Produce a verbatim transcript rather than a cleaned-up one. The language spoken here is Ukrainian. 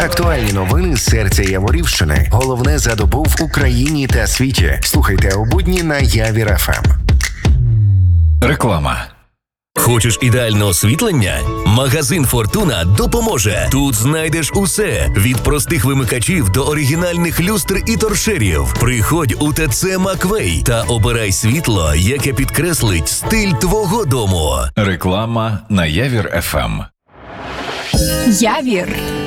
Актуальні новини з серця Яворівщини. Головне за добу в Україні та світі. Слухайте у будні на Явір еф ем. Реклама. Хочеш ідеальне освітлення? Магазин «Фортуна» допоможе. Тут знайдеш усе – від простих вимикачів до оригінальних люстр і торшерів. Приходь у ТЦ «Маквей» та обирай світло, яке підкреслить стиль твого дому. Реклама на Явір еф ем. Явір